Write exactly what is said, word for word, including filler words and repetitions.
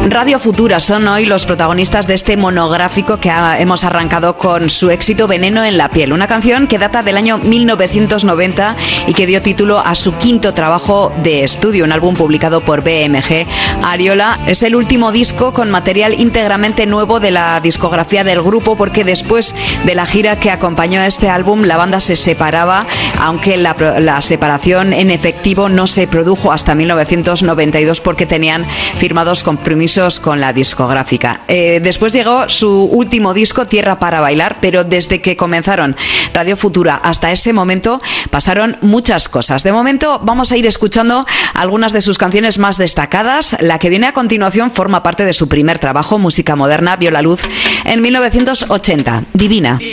Radio Futura son hoy los protagonistas de este monográfico que ha, hemos arrancado con su éxito Veneno en la piel, una canción que data del año mil novecientos noventa y que dio título a su quinto trabajo de estudio, un álbum publicado por B M G. Ariola es el último disco con material íntegramente nuevo de la discografía del grupo, porque después de la gira que acompañó a este álbum la banda se separaba, aunque la, la separación en efectivo no se produjo hasta mil novecientos noventa y dos porque tenían firmados compromisos con la discográfica. Eh, después llegó su último disco, Tierra para bailar, pero desde que comenzaron Radio Futura hasta ese momento pasaron muchas cosas. De momento vamos a ir escuchando algunas de sus canciones más destacadas. La que viene a continuación forma parte de su primer trabajo, Música Moderna, vio la luz en mil novecientos ochenta, Divina.